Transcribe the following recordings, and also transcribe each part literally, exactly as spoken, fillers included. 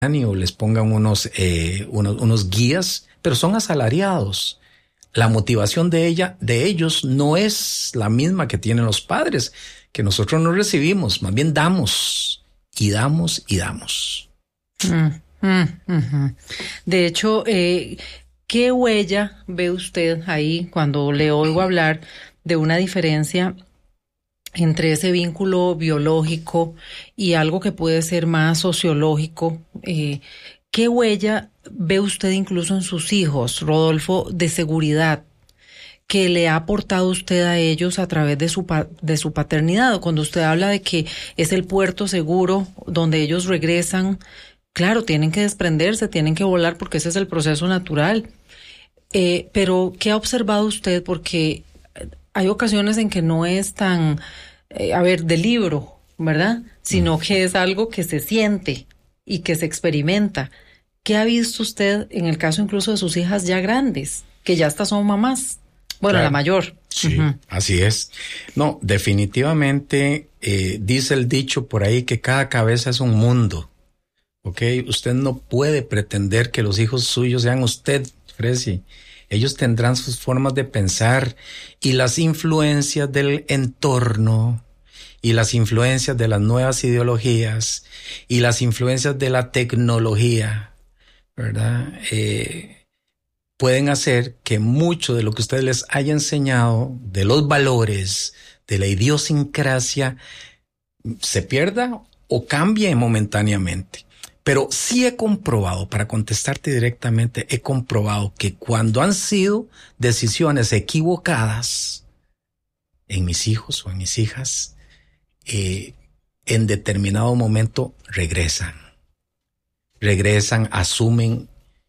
o les pongan unos, eh, unos, unos guías, pero son asalariados. La motivación de ella, de ellos no es la misma que tienen los padres, que nosotros no recibimos, más bien damos y damos y damos. Mm, mm, mm. De hecho, eh, ¿qué huella ve usted ahí cuando le oigo hablar de una diferencia entre ese vínculo biológico y algo que puede ser más sociológico? Eh, ¿Qué huella ve usted incluso en sus hijos, Rodolfo, de seguridad que le ha aportado usted a ellos a través de su pa- de su paternidad? Cuando usted habla de que es el puerto seguro donde ellos regresan, claro, tienen que desprenderse, tienen que volar porque ese es el proceso natural. Eh, pero, ¿qué ha observado usted? Porque hay ocasiones en que no es tan, eh, a ver, de libro, ¿verdad? Sino que es algo que se siente y que se experimenta. ¿Qué ha visto usted en el caso incluso de sus hijas ya grandes, que ya hasta son mamás? Bueno, Claro. la mayor. Sí, Uh-huh. así es. No, definitivamente eh, dice el dicho por ahí que cada cabeza es un mundo. ¿Ok? Usted no puede pretender que los hijos suyos sean usted, Fresi. Ellos tendrán sus formas de pensar y las influencias del entorno y las influencias de las nuevas ideologías y las influencias de la tecnología, ¿verdad? Eh, pueden hacer que mucho de lo que usted les haya enseñado, de los valores, de la idiosincrasia, se pierda o cambie momentáneamente. Pero sí he comprobado, para contestarte directamente, he comprobado que cuando han sido decisiones equivocadas en mis hijos o en mis hijas, eh, en determinado momento regresan. Regresan, asumen,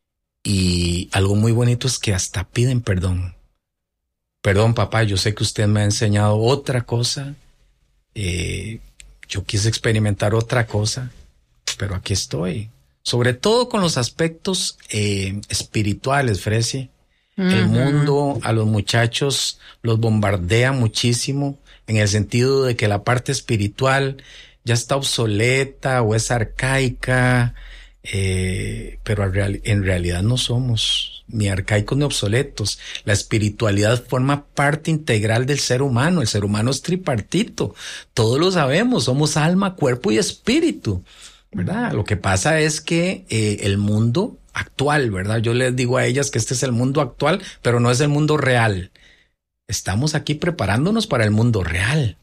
y algo muy bonito es que hasta piden perdón. Perdón, papá, yo sé que usted me ha enseñado otra cosa, eh, yo quise experimentar otra cosa, pero aquí estoy. Sobre todo con los aspectos eh, espirituales, Fresi. Uh-huh. El mundo a los muchachos los bombardea muchísimo en el sentido de que la parte espiritual ya está obsoleta o es arcaica, eh, pero en realidad no somos ni arcaicos ni obsoletos. La espiritualidad forma parte integral del ser humano. El ser humano es tripartito. Todos lo sabemos, somos alma, cuerpo y espíritu, ¿verdad? Lo que pasa es que eh, el mundo actual, ¿verdad? Yo les digo a ellas que este es el mundo actual, pero no es el mundo real. Estamos aquí preparándonos para el mundo real.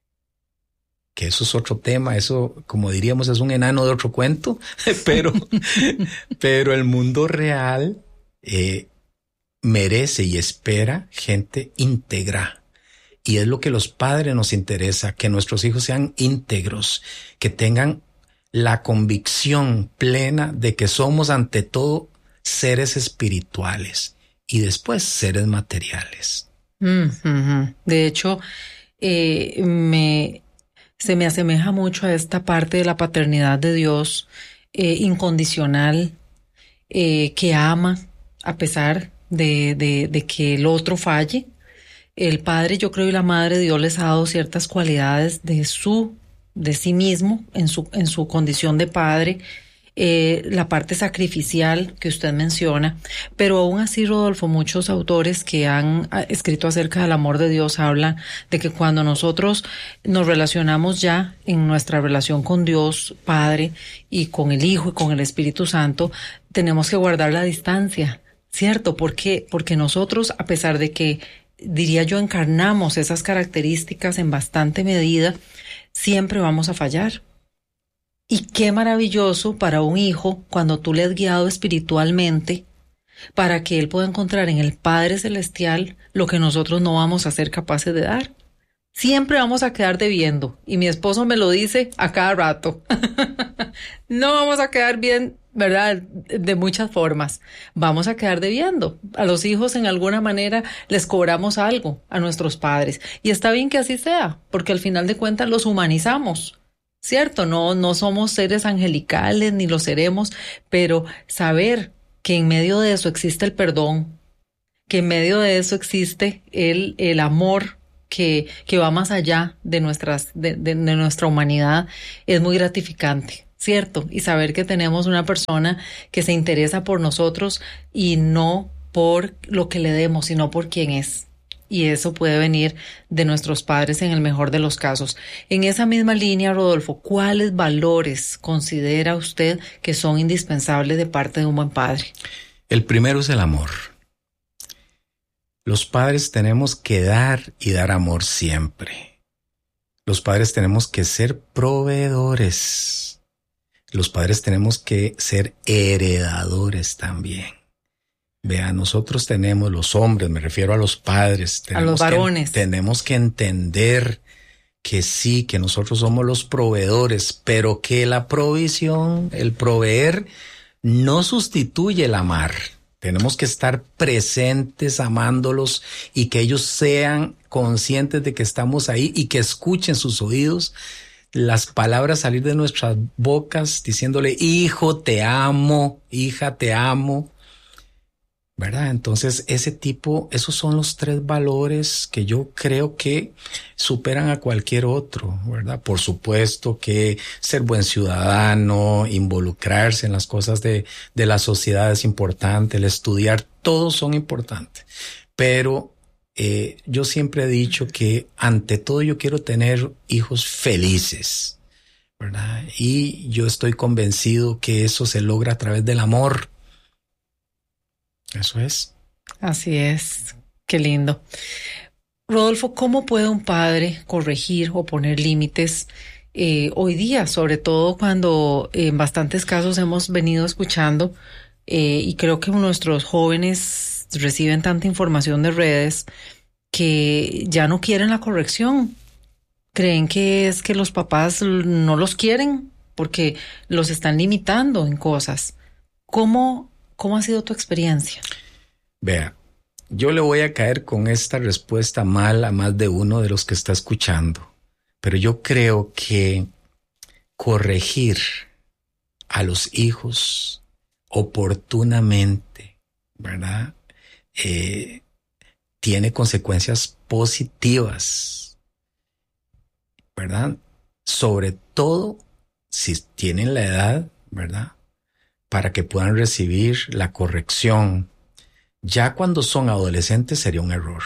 Que eso es otro tema, eso, como diríamos, es un enano de otro cuento, pero, pero el mundo real eh, merece y espera gente íntegra. Y es lo que los padres nos interesa, que nuestros hijos sean íntegros, que tengan la convicción plena de que somos ante todo seres espirituales y después seres materiales. Mm-hmm. De hecho, eh, me, se me asemeja mucho a esta parte de la paternidad de Dios eh, incondicional, eh, que ama a pesar de, de, de que el otro falle. El padre, yo creo, y la madre, Dios les ha dado ciertas cualidades de su de sí mismo, en su, en su condición de padre, eh, la parte sacrificial que usted menciona, pero aún así, Rodolfo, muchos autores que han escrito acerca del amor de Dios hablan de que cuando nosotros nos relacionamos ya en nuestra relación con Dios Padre y con el Hijo y con el Espíritu Santo, tenemos que guardar la distancia, ¿cierto? ¿Por qué? Porque nosotros, a pesar de que, diría yo, encarnamos esas características en bastante medida, siempre vamos a fallar. Y qué maravilloso para un hijo cuando tú le has guiado espiritualmente para que él pueda encontrar en el Padre Celestial lo que nosotros no vamos a ser capaces de dar. Siempre vamos a quedar debiendo. Y mi esposo me lo dice a cada rato. No vamos a quedar bien, ¿verdad? De muchas formas. Vamos a quedar debiendo. A los hijos en alguna manera les cobramos algo a nuestros padres. Y está bien que así sea, porque al final de cuentas los humanizamos, ¿cierto? No, no somos seres angelicales ni lo seremos, pero saber que en medio de eso existe el perdón, que en medio de eso existe el, el amor que, que va más allá de nuestras, de, de, de nuestra humanidad, es muy gratificante. ¿cierto? Y saber que tenemos una persona que se interesa por nosotros y no por lo que le demos, sino por quién es. Y eso puede venir de nuestros padres en el mejor de los casos. En esa misma línea, Rodolfo, ¿cuáles valores considera usted que son indispensables de parte de un buen padre? El primero es el amor. Los padres tenemos que dar y dar amor siempre. Los padres tenemos que ser proveedores. Los padres tenemos que ser heredadores también. Vea, nosotros tenemos, los hombres, me refiero a los padres, a los varones, que, tenemos que entender que sí, que nosotros somos los proveedores, pero que la provisión, el proveer, no sustituye el amar. Tenemos que estar presentes, amándolos, y que ellos sean conscientes de que estamos ahí y que escuchen sus oídos las palabras salir de nuestras bocas diciéndole, hijo, te amo, hija, te amo. ¿Verdad? Entonces, ese tipo, esos son los tres valores que yo creo que superan a cualquier otro, ¿verdad? Por supuesto que ser buen ciudadano, involucrarse en las cosas de, de la sociedad es importante, el estudiar, todos son importantes. Pero eh, yo siempre he dicho que ante todo yo quiero tener hijos felices, ¿verdad? Y yo estoy convencido que eso se logra a través del amor. Eso es. Así es. Qué lindo. Rodolfo, ¿cómo puede un padre corregir o poner límites eh, hoy día? Sobre todo cuando eh, en bastantes casos hemos venido escuchando eh, y creo que nuestros jóvenes reciben tanta información de redes que ya no quieren la corrección. Creen que es que los papás no los quieren porque los están limitando en cosas. ¿Cómo ¿Cómo ha sido tu experiencia? Vea, yo le voy a caer con esta respuesta mal a más de uno de los que está escuchando, pero yo creo que corregir a los hijos oportunamente, ¿verdad? Eh, tiene consecuencias positivas, ¿verdad? Sobre todo si tienen la edad, ¿verdad?, para que puedan recibir la corrección. Ya cuando son adolescentes sería un error.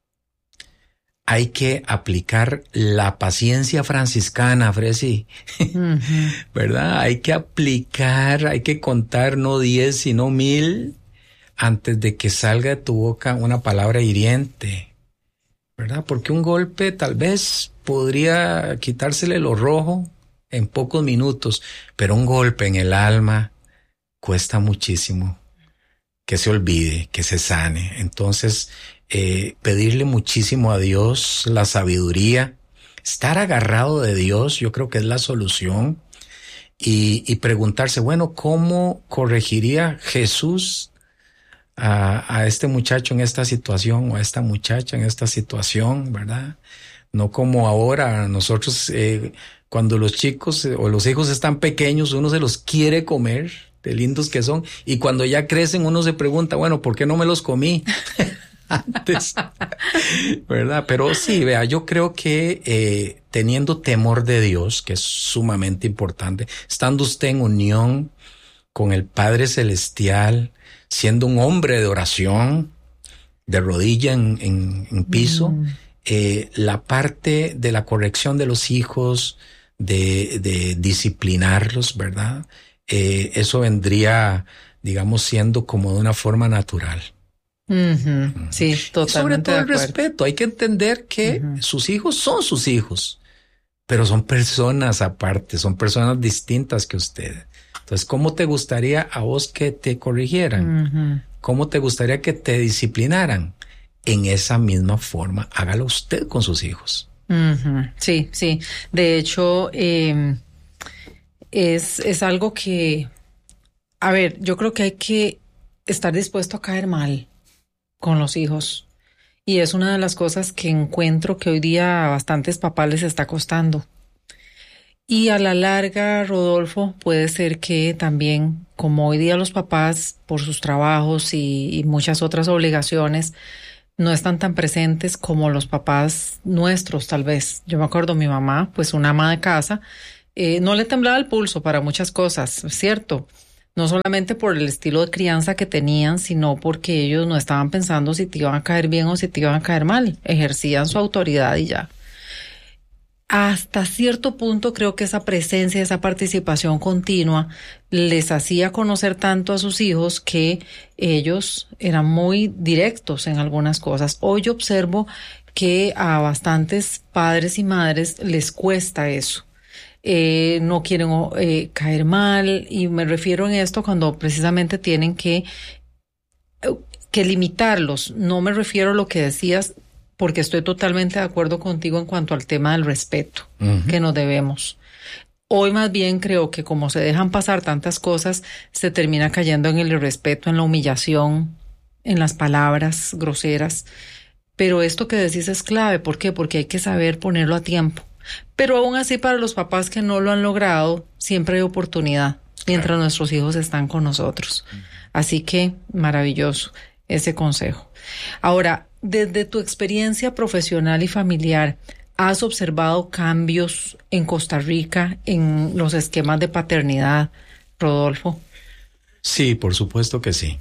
Hay que aplicar la paciencia franciscana, Fresi, uh-huh. ¿verdad? Hay que aplicar, hay que contar no diez, sino mil antes de que salga de tu boca una palabra hiriente, ¿verdad? Porque un golpe tal vez podría quitársele lo rojo en pocos minutos, pero un golpe en el alma cuesta muchísimo que se olvide, que se sane. Entonces, eh, pedirle muchísimo a Dios la sabiduría, estar agarrado de Dios, yo creo que es la solución, y, y preguntarse, bueno, ¿cómo corregiría Jesús a, a este muchacho en esta situación o a esta muchacha en esta situación, ¿verdad? No como ahora nosotros, eh, cuando los chicos eh, o los hijos están pequeños, uno se los quiere comer, de lindos que son, y cuando ya crecen uno se pregunta, bueno, ¿por qué no me los comí antes? ¿Verdad? Pero sí, vea, yo creo que eh, teniendo temor de Dios, que es sumamente importante, estando usted en unión con el Padre Celestial, siendo un hombre de oración, de rodilla en, en, en piso, mm. eh, la parte de la corrección de los hijos, de, de disciplinarlos, ¿verdad?, Eh, eso vendría, digamos, siendo como de una forma natural. Uh-huh. Sí, totalmente. Y sobre todo de el respeto. Hay que entender que uh-huh. sus hijos son sus hijos, pero son personas aparte, son personas distintas que usted. Entonces, ¿cómo te gustaría a vos que te corrigieran? Uh-huh. ¿Cómo te gustaría que te disciplinaran? En esa misma forma, hágalo usted con sus hijos. Uh-huh. Sí, sí. De hecho, eh, Es, es algo que, a ver, yo creo que hay que estar dispuesto a caer mal con los hijos. Y es una de las cosas que encuentro que hoy día a bastantes papás les está costando. Y a la larga, Rodolfo, puede ser que también, como hoy día los papás, por sus trabajos y, y muchas otras obligaciones, no están tan presentes como los papás nuestros, tal vez. Yo me acuerdo, mi mamá, pues una ama de casa, Eh, no le temblaba el pulso para muchas cosas, es cierto. No solamente por el estilo de crianza que tenían, sino porque ellos no estaban pensando si te iban a caer bien o si te iban a caer mal. Ejercían su autoridad y ya. Hasta cierto punto creo que esa presencia, esa participación continua les hacía conocer tanto a sus hijos que ellos eran muy directos en algunas cosas. Hoy yo observo que a bastantes padres y madres les cuesta eso. Eh, no quieren eh, caer mal, y me refiero en esto cuando precisamente tienen que, que limitarlos. No me refiero a lo que decías, porque estoy totalmente de acuerdo contigo en cuanto al tema del respeto uh-huh. que nos debemos. Hoy más bien creo que como se dejan pasar tantas cosas, se termina cayendo en el irrespeto, en la humillación, en las palabras groseras. Pero esto que decís es clave. ¿Por qué? Porque hay que saber ponerlo a tiempo. Pero aún así, para los papás que no lo han logrado, siempre hay oportunidad mientras claro. nuestros hijos están con nosotros. Así que maravilloso ese consejo. Ahora, desde tu experiencia profesional y familiar, ¿has observado cambios en Costa Rica en los esquemas de paternidad, Rodolfo? Sí, por supuesto que sí.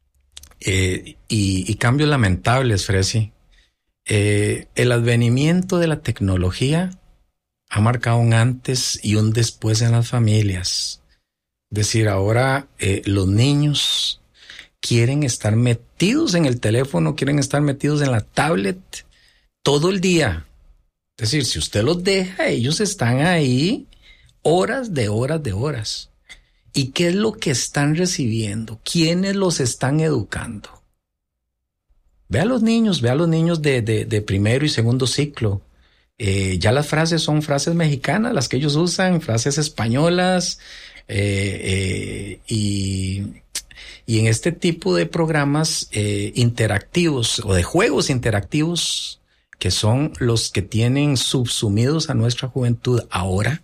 Eh, y, y cambios lamentables, Fresi. Eh, el advenimiento de la tecnología ha marcado un antes y un después en las familias. Es decir, ahora eh, los niños quieren estar metidos en el teléfono, quieren estar metidos en la tablet todo el día. Es decir, si usted los deja, ellos están ahí horas de horas de horas. ¿Y qué es lo que están recibiendo? ¿Quiénes los están educando? Ve a los niños, ve a los niños de, de, de primero y segundo ciclo. Eh, ya las frases son frases mexicanas, las que ellos usan, frases españolas, eh, eh, y, y en este tipo de programas eh, interactivos o de juegos interactivos, que son los que tienen subsumidos a nuestra juventud ahora,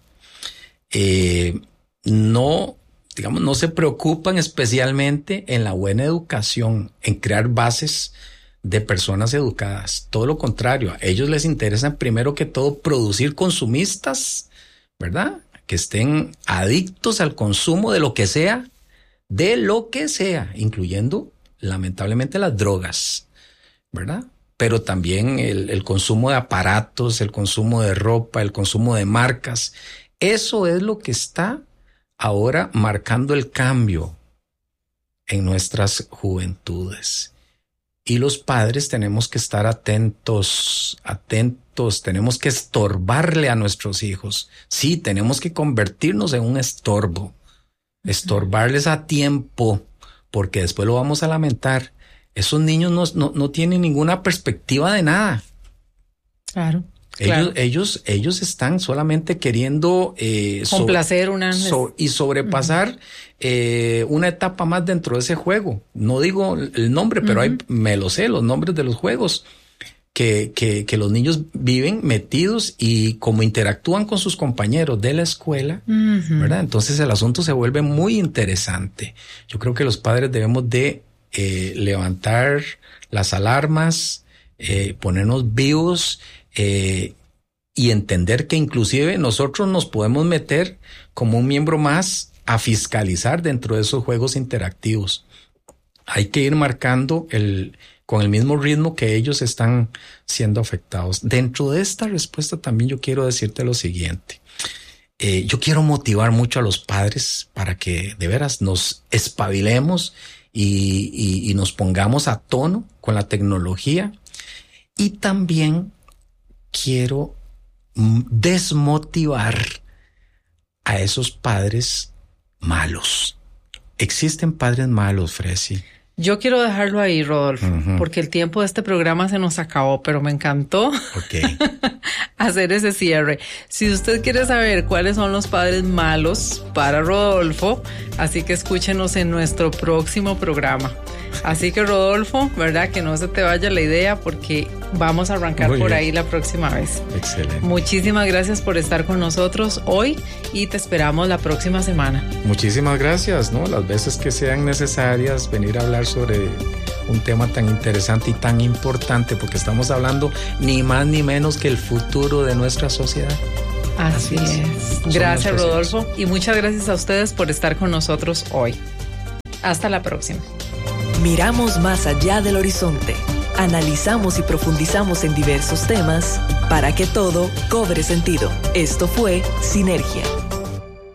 eh, no, digamos, no se preocupan especialmente en la buena educación, en crear bases de personas educadas. Todo lo contrario, a ellos les interesa primero que todo producir consumistas, ¿verdad? Que estén adictos al consumo de lo que sea, de lo que sea, incluyendo lamentablemente las drogas, ¿verdad? Pero también el, el consumo de aparatos, el consumo de ropa, el consumo de marcas. Eso es lo que está ahora marcando el cambio en nuestras juventudes. Y los padres tenemos que estar atentos, atentos, tenemos que estorbarle a nuestros hijos. Sí, tenemos que convertirnos en un estorbo, estorbarles a tiempo, porque después lo vamos a lamentar. Esos niños no, no, no tienen ninguna perspectiva de nada. Claro. Ellos, claro. ellos, ellos están solamente queriendo eh, complacer so, una so, y sobrepasar uh-huh. eh, una etapa más dentro de ese juego. No digo el nombre, pero uh-huh. hay, me lo sé, los nombres de los juegos que, que, que los niños viven metidos y como interactúan con sus compañeros de la escuela, uh-huh. ¿verdad? Entonces el asunto se vuelve muy interesante. Yo creo que los padres debemos de eh, levantar las alarmas, eh, ponernos vivos. Eh, y entender que inclusive nosotros nos podemos meter como un miembro más a fiscalizar dentro de esos juegos interactivos. Hay que ir marcando el, con el mismo ritmo que ellos están siendo afectados. Dentro de esta respuesta también yo quiero decirte lo siguiente. Eh, yo quiero motivar mucho a los padres para que de veras nos espabilemos y, y, y nos pongamos a tono con la tecnología, y también quiero desmotivar a esos padres malos. Existen padres malos, Fresi. Yo quiero dejarlo ahí, Rodolfo, uh-huh. porque el tiempo de este programa se nos acabó, pero me encantó okay. hacer ese cierre. Si usted quiere saber cuáles son los padres malos para Rodolfo, así que escúchenos en nuestro próximo programa. Así que, Rodolfo, ¿verdad? Que no se te vaya la idea, porque vamos a arrancar Muy por bien. ahí la próxima vez. Excelente. Muchísimas gracias por estar con nosotros hoy y te esperamos la próxima semana. Muchísimas gracias, ¿no? Las veces que sean necesarias, venir a hablar sobre un tema tan interesante y tan importante, porque estamos hablando ni más ni menos que el futuro de nuestra sociedad. Así, Así es. es. Gracias, Rodolfo. Hijos. Y muchas gracias a ustedes por estar con nosotros hoy. Hasta la próxima. Miramos más allá del horizonte. Analizamos y profundizamos en diversos temas para que todo cobre sentido. Esto fue Sinergia.